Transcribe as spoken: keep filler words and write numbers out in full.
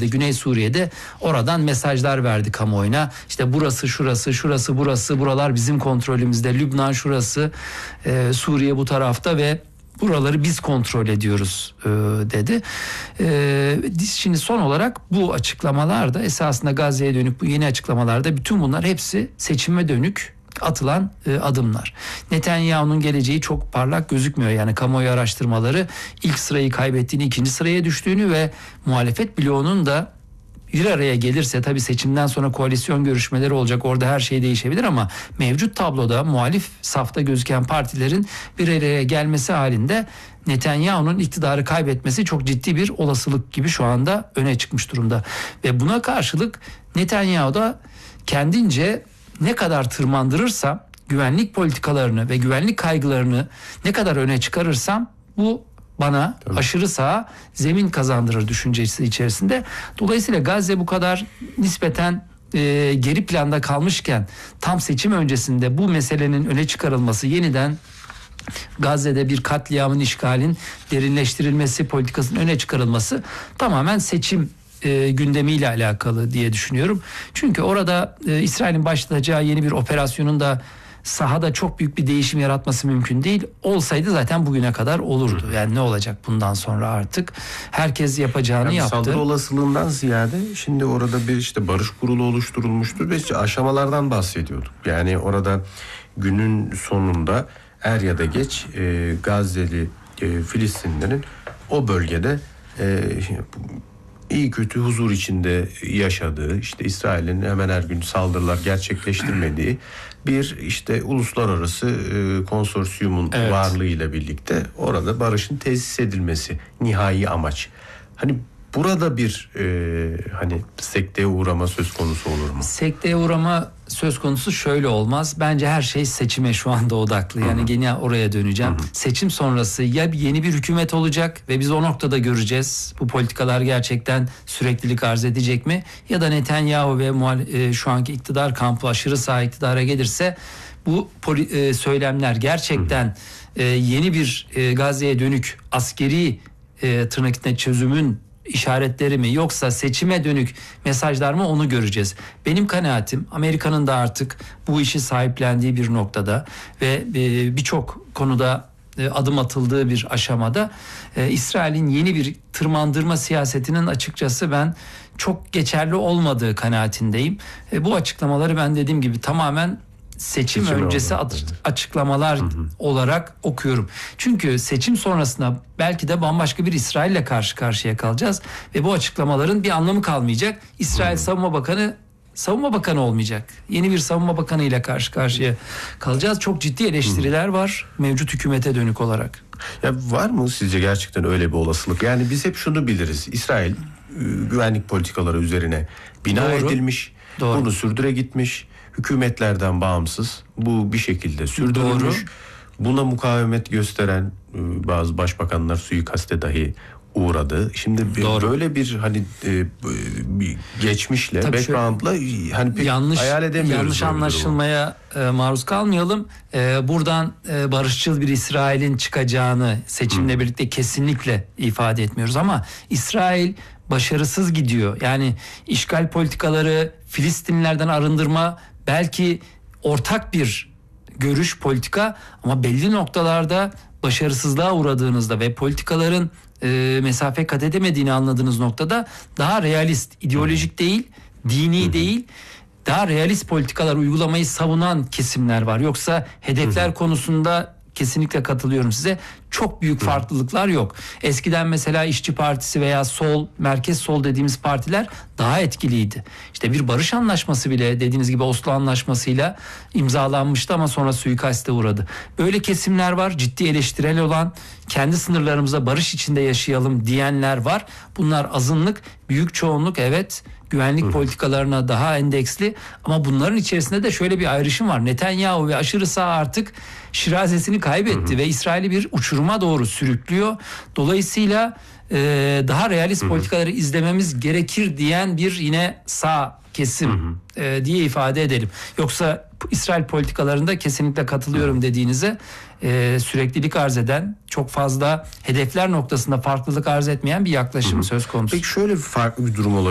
gönderdi Güney Suriye'de. Oradan mesajlar verdi kamuoyuna. İşte burası şurası, şurası burası, buralar bizim kontrolümüzde. Lübnan şurası, e, Suriye bu tarafta ve buraları biz kontrol ediyoruz e, dedi. E, şimdi son olarak bu açıklamalarda esasında Gazze'ye dönük bu yeni açıklamalarda bütün bunlar hepsi seçime dönük atılan e, adımlar. Netanyahu'nun geleceği çok parlak gözükmüyor. Yani kamuoyu araştırmaları ilk sırayı kaybettiğini, ikinci sıraya düştüğünü ve muhalefet bloğunun da bir araya gelirse, tabii seçimden sonra koalisyon görüşmeleri olacak, orada her şey değişebilir ama mevcut tabloda muhalif safta gözüken partilerin bir araya gelmesi halinde Netanyahu'nun iktidarı kaybetmesi çok ciddi bir olasılık gibi şu anda öne çıkmış durumda. Ve buna karşılık Netanyahu da kendince ne kadar tırmandırırsa, güvenlik politikalarını ve güvenlik kaygılarını ne kadar öne çıkarırsam bu bana Tabii. aşırı sağa zemin kazandırır düşüncesi içerisinde. Dolayısıyla Gazze bu kadar nispeten e, geri planda kalmışken tam seçim öncesinde bu meselenin öne çıkarılması, yeniden Gazze'de bir katliamın, işgalin derinleştirilmesi politikasının öne çıkarılması tamamen seçim e, gündemiyle alakalı diye düşünüyorum. Çünkü orada e, İsrail'in başlatacağı yeni bir operasyonun da sahada çok büyük bir değişim yaratması mümkün değil. Olsaydı zaten bugüne kadar olurdu. Yani ne olacak bundan sonra artık? Herkes yapacağını yani yaptı. Saldırı olasılığından ziyade şimdi orada bir işte barış kurulu oluşturulmuştu ve işte aşamalardan bahsediyorduk. Yani orada günün sonunda er ya da geç e, Gazze'li e, Filistinlilerin o bölgede e, iyi kötü huzur içinde yaşadığı, işte İsrail'in hemen her gün saldırılar gerçekleştirmediği bir işte uluslararası e, konsorsiyumun evet. varlığıyla birlikte orada barışın tesis edilmesi nihai amaç. Hani burada bir e, hani sekteye uğrama söz konusu olur mu? Sekteye uğrama söz konusu şöyle olmaz. Bence her şey seçime şu anda odaklı. Yani Hı-hı. gene oraya döneceğim. Hı-hı. Seçim sonrası ya yeni bir hükümet olacak ve biz o noktada göreceğiz. Bu politikalar gerçekten süreklilik arz edecek mi? Ya da Netanyahu ve muhal- e, şu anki iktidar kampı aşırı sağ iktidara gelirse bu poli- e, söylemler gerçekten e, yeni bir e, Gazze'ye dönük askeri e, tırnak içinde çözümün işaretleri mi yoksa seçime dönük mesajlar mı, onu göreceğiz. Benim kanaatim Amerika'nın da artık bu işi sahiplendiği bir noktada ve birçok konuda adım atıldığı bir aşamada İsrail'in yeni bir tırmandırma siyasetinin açıkçası ben çok geçerli olmadığı kanaatindeyim. Bu açıklamaları ben dediğim gibi tamamen seçim, seçim öncesi oldu. açıklamalar hı hı. olarak okuyorum. Çünkü seçim sonrasında belki de bambaşka bir İsrail'le karşı karşıya kalacağız ve bu açıklamaların bir anlamı kalmayacak. İsrail hı hı. Savunma Bakanı Savunma Bakanı olmayacak. Yeni bir Savunma Bakanı ile karşı karşıya kalacağız. Çok ciddi eleştiriler hı. var mevcut hükümete dönük olarak. Ya var mı sizce gerçekten öyle bir olasılık? Yani biz hep şunu biliriz. İsrail güvenlik politikaları üzerine bina Doğru. edilmiş. Doğru. Bunu sürdüre gitmiş. Hükümetlerden bağımsız bu bir şekilde sürdürülmüş. Doğru. Buna mukavemet gösteren bazı başbakanlar suikaste dahi uğradı. Şimdi Doğru. böyle bir hani bir geçmişle, Tabii background'la hani pek yanlış, hayal edemiyoruz. Yanlış anlaşılmaya e, maruz kalmayalım. E, buradan e, barışçıl bir İsrail'in çıkacağını seçimle Hı. birlikte kesinlikle ifade etmiyoruz ama İsrail başarısız gidiyor. Yani işgal politikaları, Filistinlilerden arındırma belki ortak bir görüş, politika ama belli noktalarda başarısızlığa uğradığınızda ve politikaların e, mesafe kat edemediğini anladığınız noktada daha realist, ideolojik değil, dini değil, daha realist politikalar uygulamayı savunan kesimler var. Yoksa hedefler konusunda kesinlikle katılıyorum size. Çok büyük farklılıklar yok. Eskiden mesela İşçi Partisi veya sol, merkez sol dediğimiz partiler daha etkiliydi. İşte bir barış anlaşması bile dediğiniz gibi Oslo Anlaşması'yla imzalanmıştı ama sonra suikaste uğradı. Böyle kesimler var. Ciddi eleştirel olan, kendi sınırlarımızda barış içinde yaşayalım diyenler var. Bunlar azınlık, büyük çoğunluk evet güvenlik Hı. politikalarına daha endeksli ama bunların içerisinde de şöyle bir ayrışım var. Netanyahu ve aşırı sağ artık şirazesini kaybetti Hı. ve İsrail'i bir uçuruma doğru sürüklüyor. Dolayısıyla e, daha realist Hı. politikaları izlememiz gerekir diyen bir yine sağ kesim e, diye ifade edelim. Yoksa İsrail politikalarında kesinlikle katılıyorum Hı. dediğinize e, süreklilik arz eden, çok fazla hedefler noktasında farklılık arz etmeyen bir yaklaşım Hı. söz konusu. Peki şöyle farklı bir durum olabilir.